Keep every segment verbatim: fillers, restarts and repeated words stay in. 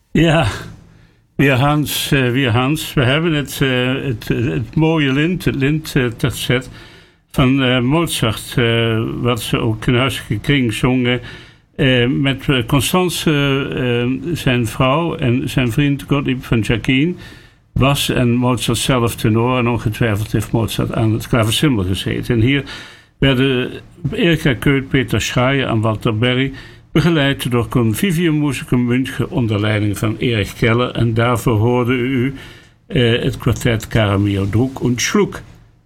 Ja, weer Hans, uh, weer Hans. We hebben het, uh, het, het mooie lint, het lint-tercet uh, van uh, Mozart, uh, wat ze ook in Huiselijke Kring zongen. Uh, met uh, Constance, uh, zijn vrouw, en zijn vriend Gottlieb van Jacquin was, en Mozart zelf tenor, en ongetwijfeld heeft Mozart aan het klaversymbol gezeten. En hier werden Erika Keut, Peter Schreier en Walter Berry begeleid door Convivium Musicum München onder leiding van Erich Keller. En daarvoor hoorde u uh, het kwartet Karamio Druk und Schluck.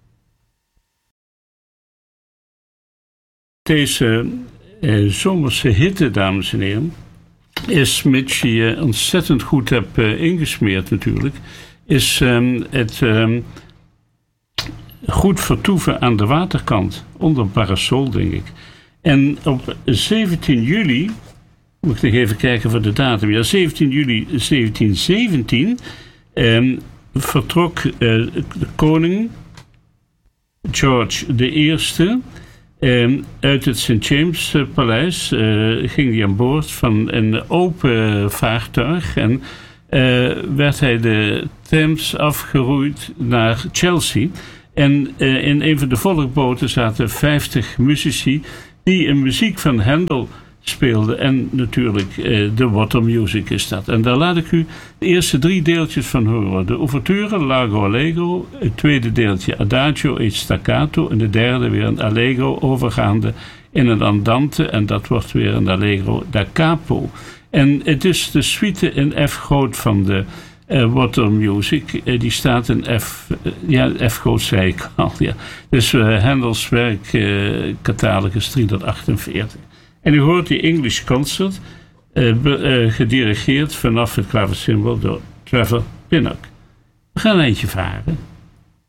Deze uh, zomerse hitte, dames en heren, is, mits je je ontzettend goed hebt uh, ingesmeerd natuurlijk, is um, het um, goed vertoeven aan de waterkant, onder een parasol, denk ik. En op zeventien juli, moet ik nog even kijken voor de datum, ja, zeventien juli zeventien zeventien, um, vertrok uh, de koning George de Eerste um, uit het Saint James Paleis, uh, ging hij aan boord van een open vaartuig en uh, werd hij de Thames afgeroeid naar Chelsea. En uh, in een van de volgboten zaten vijftig muzici die een muziek van Handel speelden. En natuurlijk uh, de Water Music is dat. En daar laat ik u de eerste drie deeltjes van horen. De ouverture, Largo Allegro. Het tweede deeltje Adagio e Staccato. En de derde weer een Allegro overgaande in een Andante. En dat wordt weer een Allegro da Capo. En het is de suite in F groot van de Uh, Water Music, uh, die staat in F, uh, ja, F groot zei ik al, ja. Dus uh, Handels werk, uh, catalogus driehonderdachtenveertig. En u hoort die English Concert, uh, be, uh, gedirigeerd vanaf het klaversymbol door Trevor Pinnock. We gaan een eindje varen.